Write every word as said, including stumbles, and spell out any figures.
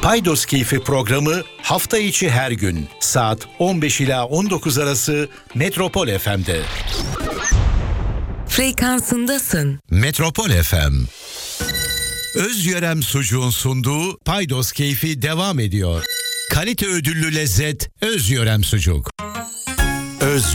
Paydos Keyfi programı hafta içi her gün saat on beş ila on dokuz arası Metropol F M'de. Frekansındasın. Metropol F M. Özyörem Sucuğun sunduğu Paydos Keyfi devam ediyor. Kalite ödüllü lezzet Özyörem Sucuk. Özyörem.